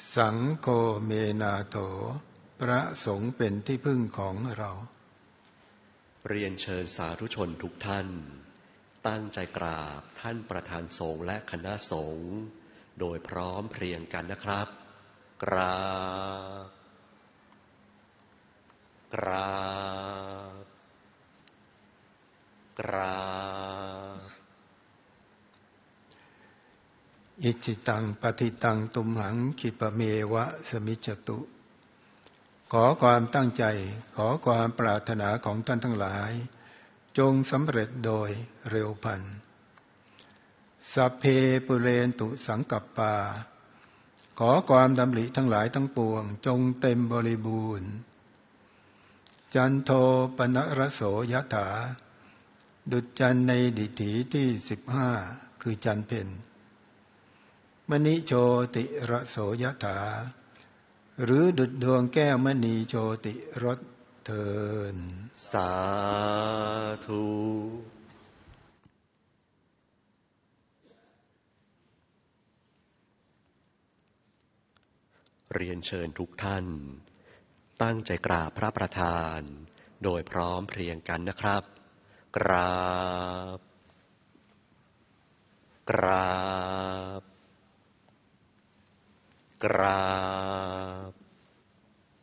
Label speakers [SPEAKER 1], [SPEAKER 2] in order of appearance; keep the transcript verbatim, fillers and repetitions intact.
[SPEAKER 1] สังโฆเมนาโถพระสงฆ์เป็นที่พึ่งของเรา
[SPEAKER 2] เรียนเชิญสาธุชนทุกท่านตั้งใจกราบท่านประธานสงฆ์และคณะสงฆ์โดยพร้อมเพรียงกันนะครับกราบกราบกราบ
[SPEAKER 1] อิจิตังปฏิตังตุมหังคิปะเมวะสมิจจตุขอความตั้งใจขอความปรารถนาของท่านทั้งหลายจงสำเร็จโดยเร็วพลันสัพเพปุเรนตุสังกัปปาขอความดำริทั้งหลายทั้งปวงจงเต็มบริบูรณ์จันโทปนรโสยถาดุจจันทร์ในดิถีที่สิบห้าคือจันทร์เพ็ญมณิโชติรโสยถาหรือดุจดวงแก้วมณีโชติรสเถิน
[SPEAKER 2] สาธุเรียนเชิญทุกท่านตั้งใจกราบพระประธานโดยพร้อมเพรียงกันนะครับกราบกราบกรา